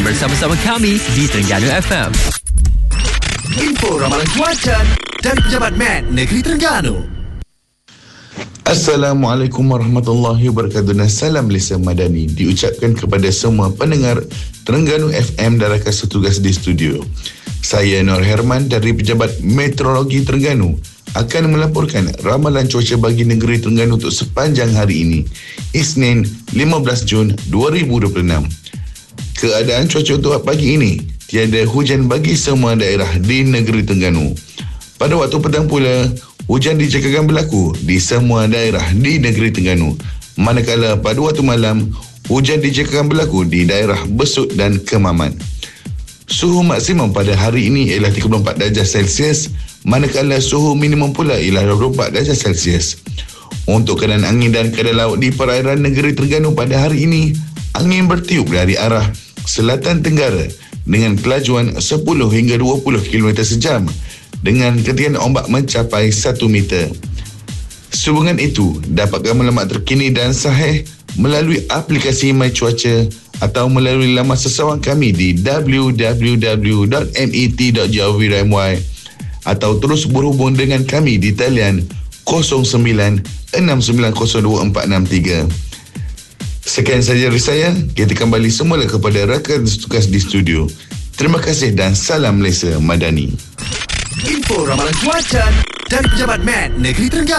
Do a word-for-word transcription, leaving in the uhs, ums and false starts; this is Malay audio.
bersama-sama kami di Terengganu F M. Info Ramalan Cuaca dari Pejabat Met Negeri Terengganu. Assalamualaikum warahmatullahi wabarakatuh dan salam Malaysia Madani diucapkan kepada semua pendengar Terengganu F M dan rakan setugas di studio. Saya Nur Herman dari Pejabat Meteorologi Terengganu akan melaporkan ramalan cuaca bagi negeri Terengganu untuk sepanjang hari ini, Isnin lima belas Jun dua ribu dua puluh enam. Keadaan cuaca untuk pagi ini, tiada hujan bagi semua daerah di negeri Terengganu. Pada waktu petang pula, hujan dijangkakan berlaku di semua daerah di negeri Terengganu. Manakala pada waktu malam, hujan dijangkakan berlaku di daerah Besut dan Kemaman. Suhu maksimum pada hari ini ialah tiga puluh empat darjah Celsius, manakala suhu minimum pula ialah dua puluh empat darjah Celsius. Untuk keadaan angin dan keadaan laut di perairan negeri Terengganu pada hari ini, angin bertiup dari arah selatan tenggara dengan kelajuan sepuluh hingga dua puluh kilometer sejam dengan ketinggian ombak mencapai satu meter. Sehubungan itu, dapatkan maklumat terkini dan sahih melalui aplikasi My Cuaca atau melalui laman sesawang kami di w w w dot met dot gov dot my atau terus berhubung dengan kami di talian kosong sembilan enam sembilan kosong dua empat enam tiga. Sekian saja dari saya. Kita kembali semula kepada rakan tugas di studio. Terima kasih dan salam Malaysia Madani. Info Ramalan Cuaca dari Pejabat Met Negeri Terengganu.